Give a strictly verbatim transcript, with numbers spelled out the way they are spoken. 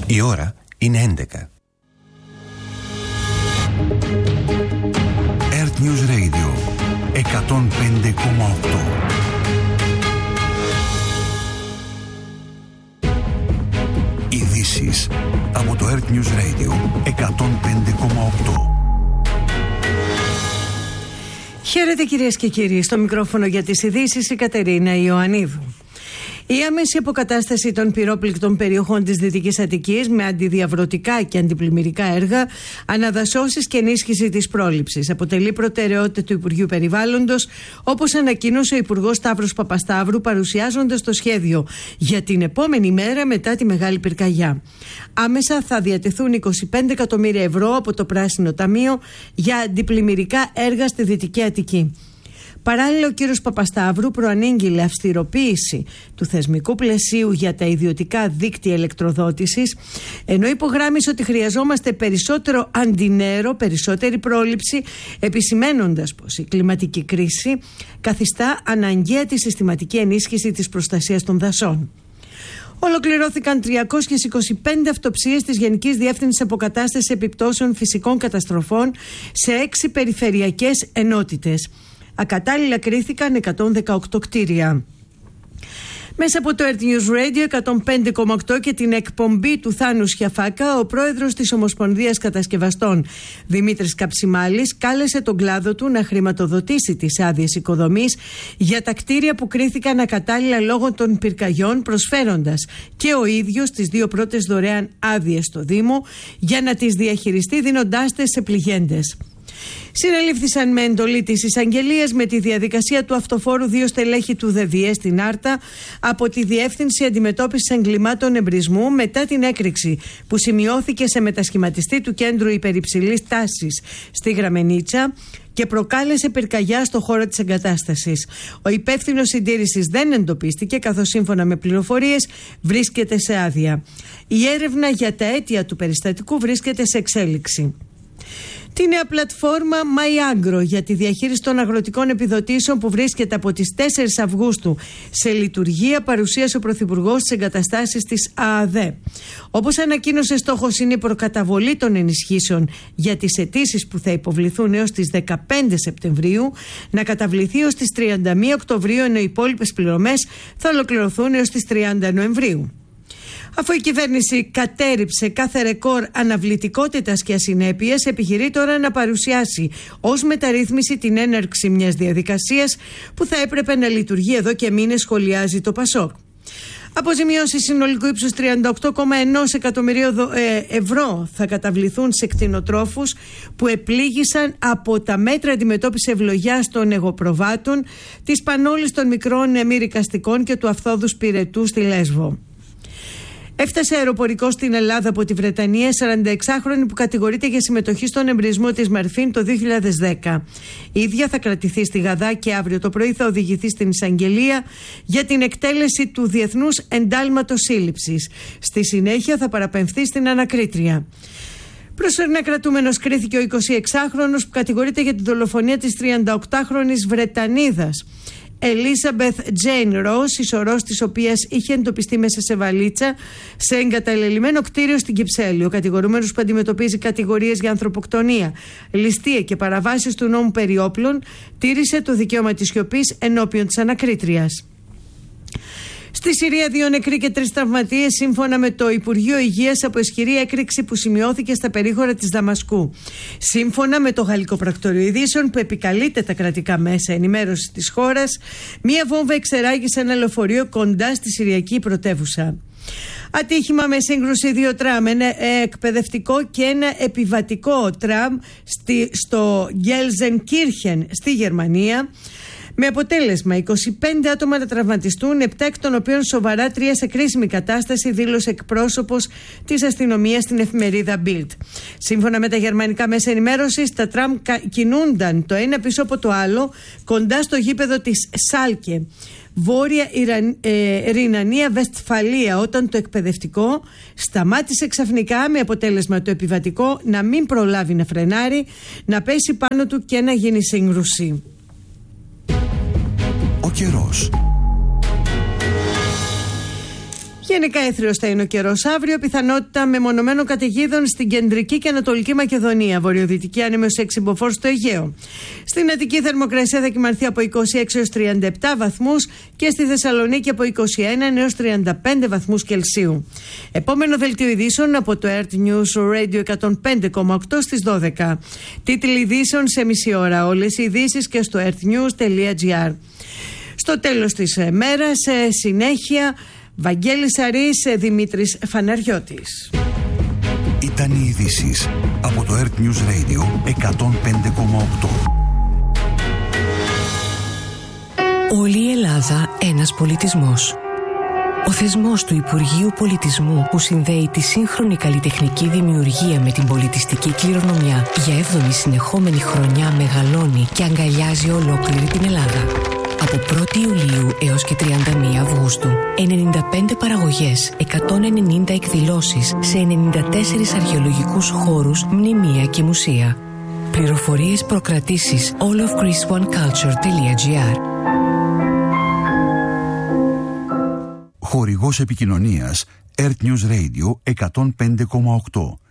Η ώρα είναι έντεκα. Earth News Radio εκατόν πέντε κόμμα οκτώ. Ειδήσεις από το Earth News Radio εκατόν πέντε κόμμα οκτώ. Χαίρετε κυρίες και κύριοι, στο μικρόφωνο για τις ειδήσεις η Κατερίνα Ιωαννίδου. Η άμεση αποκατάσταση των πυρόπληκτων περιοχών της Δυτικής Αττικής με αντιδιαβρωτικά και αντιπλημμυρικά έργα, αναδασώσεις και ενίσχυση της πρόληψης αποτελεί προτεραιότητα του Υπουργείου Περιβάλλοντος, όπως ανακοίνωσε ο Υπουργός Σταύρος Παπασταύρου παρουσιάζοντας το σχέδιο για την επόμενη μέρα μετά τη Μεγάλη Πυρκαγιά. Άμεσα θα διατεθούν είκοσι πέντε εκατομμύρια ευρώ από το Πράσινο Ταμείο για αντιπλημμυρικά έργα στη Δυτική Αττική. Παράλληλα, ο κύριος Παπασταύρου προανήγγειλε αυστηροποίηση του θεσμικού πλαισίου για τα ιδιωτικά δίκτυα ηλεκτροδότησης, ενώ υπογράμμισε ότι χρειαζόμαστε περισσότερο αντινέρο, περισσότερη πρόληψη, επισημένοντας πως η κλιματική κρίση καθιστά αναγκαία τη συστηματική ενίσχυση της προστασίας των δασών. Ολοκληρώθηκαν τριακόσιες είκοσι πέντε αυτοψίες της Γενικής Διεύθυνσης Αποκατάστασης Επιπτώσεων Φυσικών Καταστροφών σε έξι περιφερειακές ενότητες. Ακατάλληλα κρίθηκαν εκατόν δεκαοκτώ κτίρια. Μέσα από το Earth News Radio εκατόν πέντε κόμμα οκτώ και την εκπομπή του Θάνου Σιαφάκα, ο πρόεδρος της Ομοσπονδίας Κατασκευαστών Δημήτρης Καψιμάλης κάλεσε τον κλάδο του να χρηματοδοτήσει τις άδειες οικοδομής για τα κτίρια που κρίθηκαν ακατάλληλα λόγω των πυρκαγιών, προσφέροντας και ο ίδιος τις δύο πρώτες δωρεάν άδειες στο Δήμο για να τις διαχειριστεί, δίνοντάς τες σε πληγέντες. Συνελήφθησαν με εντολή της εισαγγελίας με τη διαδικασία του αυτοφόρου δύο στελέχη του ΔΕΔΙΕ στην Άρτα από τη Διεύθυνση Αντιμετώπισης Εγκλημάτων Εμπρισμού μετά την έκρηξη που σημειώθηκε σε μετασχηματιστή του κέντρου υπερυψηλής τάσης στη Γραμμενίτσα και προκάλεσε πυρκαγιά στο χώρο της εγκατάστασης. Ο υπεύθυνος συντήρησης δεν εντοπίστηκε, καθώς σύμφωνα με πληροφορίες βρίσκεται σε άδεια. Η έρευνα για τα αίτια του περιστατικού βρίσκεται σε εξέλιξη. Τη νέα πλατφόρμα MyAgro για τη διαχείριση των αγροτικών επιδοτήσεων που βρίσκεται από τις τέσσερις Αυγούστου σε λειτουργία παρουσίασε ο Πρωθυπουργός στις εγκαταστάσεις της ΑΑΔΕ. Όπως ανακοίνωσε, στόχος είναι η προκαταβολή των ενισχύσεων για τις αιτήσεις που θα υποβληθούν έως τις δεκαπέντε Σεπτεμβρίου να καταβληθεί έως τις τριάντα μία Οκτωβρίου, ενώ οι υπόλοιπες πληρωμές θα ολοκληρωθούν έως τις τριάντα Νοεμβρίου. Αφού η κυβέρνηση κατέρριψε κάθε ρεκόρ αναβλητικότητας και ασυνέπειας, επιχειρεί τώρα να παρουσιάσει ως μεταρρύθμιση την έναρξη μιας διαδικασίας που θα έπρεπε να λειτουργεί εδώ και μήνες, σχολιάζει το Πασόκ. Αποζημιώσεις συνολικού ύψους τριάντα οκτώ κόμμα ένα εκατομμυρίου ευρώ θα καταβληθούν σε κτηνοτρόφους που επλήγησαν από τα μέτρα αντιμετώπισης ευλογιάς των εγωπροβάτων, της πανόλης των μικρών μυρικαστικών και του αυθόδους πυρετού στη Λέσβο. Έφτασε αεροπορικό στην Ελλάδα από τη Βρετανία σαρανταεξάχρονη που κατηγορείται για συμμετοχή στον εμπρισμό της Μαρφίν το δύο χιλιάδες δέκα. Η ίδια θα κρατηθεί στη Γαδά και αύριο το πρωί θα οδηγηθεί στην εισαγγελία για την εκτέλεση του Διεθνούς Εντάλματος Σύλληψης. Στη συνέχεια θα παραπεμφθεί στην ανακρίτρια. Προσωρινά κρατούμενος κρίθηκε ο εικοσιεξάχρονος που κατηγορείται για τη δολοφονία της τριανταοκτάχρονης Βρετανίδας Elizabeth Jane Ross, η σωρός της οποίας είχε εντοπιστεί μέσα σε βαλίτσα σε εγκαταλελειμμένο κτίριο στην Κυψέλη. Ο κατηγορούμενος, που αντιμετωπίζει κατηγορίες για ανθρωποκτονία, ληστεία και παραβάσεις του νόμου περί όπλων, τήρησε το δικαίωμα της σιωπής ενώπιον της ανακρίτριας. Στη Συρία, δύο νεκροί και τρεις τραυματίες, σύμφωνα με το Υπουργείο Υγείας, από ισχυρή έκρηξη που σημειώθηκε στα περίχωρα της Δαμασκού. Σύμφωνα με το Γαλλικό Πρακτορείο Ειδήσεων, που επικαλείται τα κρατικά μέσα ενημέρωσης της χώρας, μία βόμβα εξεράγει σε ένα λεωφορείο κοντά στη Συριακή πρωτεύουσα. Ατύχημα με σύγκρουση δύο τραμ, ένα εκπαιδευτικό και ένα επιβατικό τραμ στη, στο Γκέλζενκίρχεν στη Γερμανία, με αποτέλεσμα είκοσι πέντε άτομα να τραυματιστούν, επτά εκ των οποίων σοβαρά, τρία σε κρίσιμη κατάσταση, δήλωσε εκπρόσωπος της αστυνομίας στην εφημερίδα Bild. Σύμφωνα με τα γερμανικά μέσα ενημέρωσης, τα τραμ κινούνταν το ένα πίσω από το άλλο κοντά στο γήπεδο της Σάλκε, Βόρεια ε, Ρινανία Βεστφαλία, όταν το εκπαιδευτικό σταμάτησε ξαφνικά, με αποτέλεσμα το επιβατικό να μην προλάβει να φρενάρει, να πέσει πάνω του και να γίνει σύγκρουση. Ο καιρός. Γενικά έθριος θα είναι ο καιρός αύριο, πιθανότητα μεμονωμένων καταιγίδων στην κεντρική και ανατολική Μακεδονία, βορειοδυτική άνεμος έξι μποφόρ στο Αιγαίο. Στην Αττική θερμοκρασία θα κυμανθεί από είκοσι έξι έως τριάντα επτά βαθμούς και στη Θεσσαλονίκη από είκοσι ένα έως τριάντα πέντε βαθμούς Κελσίου. Επόμενο δελτίο ειδήσεων από το Earth News Radio εκατόν πέντε κόμμα οκτώ στις δώδεκα. Τίτλοι ειδήσεων σε μισή ώρα. Όλες οι ειδήσεις και στο earthnews τελεία gr. Στο τέλος της μέρας, συνέχεια, Βαγγέλης Αρής, Δημήτρης Φαναριώτης. Ήταν οι ειδήσεις από το Earth News Radio εκατόν πέντε κόμμα οκτώ. Όλη η Ελλάδα ένας πολιτισμός. Ο θεσμός του Υπουργείου Πολιτισμού που συνδέει τη σύγχρονη καλλιτεχνική δημιουργία με την πολιτιστική κληρονομιά για έβδομη συνεχόμενη χρονιά μεγαλώνει και αγκαλιάζει ολόκληρη την Ελλάδα. Από πρώτη Ιουλίου έως και τριάντα μία Αυγούστου, ενενήντα πέντε παραγωγές, εκατόν ενενήντα εκδηλώσεις σε ενενήντα τέσσερις αρχαιολογικούς χώρους, μνημεία και μουσεία. Πληροφορίες προκρατήσεις all of greece one culture τελεία gr. Χορηγός επικοινωνίας Earth News Radio εκατόν πέντε κόμμα οκτώ.